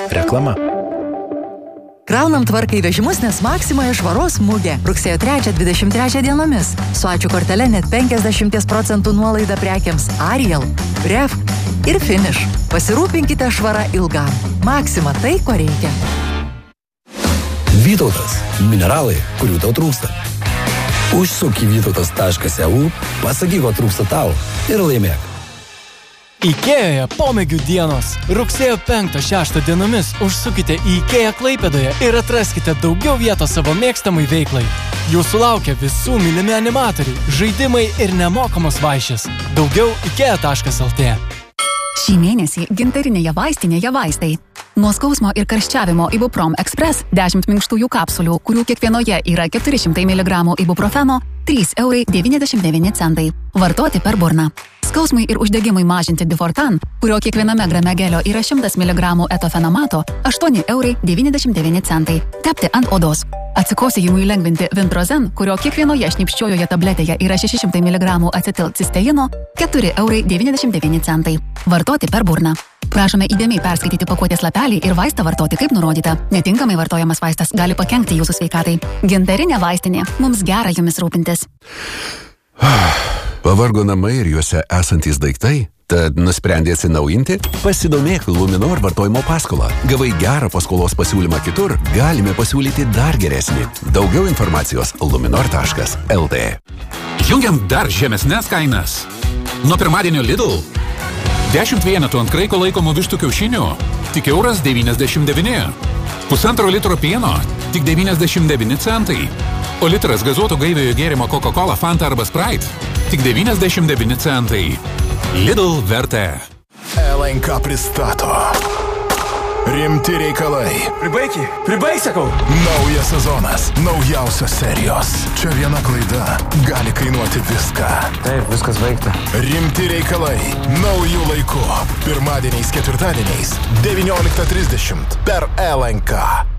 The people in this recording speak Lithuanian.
Reklama. Kraunam tvarkai vežimus, nes Maksimoje švaros mugė. Rugsėjo 3-23 dienomis. Su ačiū kortele net 50% nuolaida prekiams Ariel, Ref ir Finish. Pasirūpinkite švara ilgam. Maksima tai, ko reikia. Vytautas. Mineralai, kurių tau trūksta. Užsuk į vytautas.eu, pasakyk, ko trūksta tau ir laimėk. Ikėjoje pomėgių dienos. Rugsėjo 5-6 dienomis užsukite į Ikėją Klaipėdoje ir atraskite daugiau vietos savo mėgstamai veiklai. Jūsų laukia visų mylimi animatoriai, žaidimai ir nemokamos vaišės. Daugiau ikėja.lt. Šį mėnesį gintarinėje vaistinėje vaistai. Nuo skausmo ir karščiavimo Ibuprom Express 10 minkštųjų kapsulių, kurių kiekvienoje yra 400 mg ibuprofeno, 3,99 €. Vartoti per burną. Skausmai ir uždegimai mažinti Difortan, kurio kiekviename grame gelio yra 100 mg etofenamato, 8,99 €. Tepti ant odos. Atsikosėjimui lengvinti Vintrozen, kurio kiekvienoje šnipščiojoje tabletėje yra 600 mg acetilcisteino, 4,99 €. Vartoti per burną. Prašome įdėmiai perskaityti pakuotės lapelį ir vaistą vartoti kaip nurodyta. Netinkamai vartojamas vaistas gali pakenkti jūsų sveikatai. Gintarinė vaistinė. Mums gera jumis rūpintis. Pavargo namai ir juose esantys daiktai? Tad nusprendė atsinaujinti? Pasidomėk Luminor vartojimo paskolą. Gavai gerą paskolos pasiūlymą kitur, galime pasiūlyti dar geresnį. Daugiau informacijos luminor.lt. Jungiam dar žemesnes kainas. Nuo pirmadienio Lidl 10 vienetų ant kraiko laikomų vištų kiaušinių tik €1,99. Pusantro litro pieno tik 99 centai. O litras gazuoto gaiviojo gėrimo Coca-Cola, Fanta arba Sprite tik 99 centai. Lidl vertė. LNK pristato Rimti reikalai. Pribaik, sakau. Naujas sezonas, naujausios serijos. Čia viena klaida gali kainuoti viską. Taip, viskas baigta. Rimti reikalai. Naujų laikų. Pirmadieniais, ketvirtadieniais, 19:30 per LNK.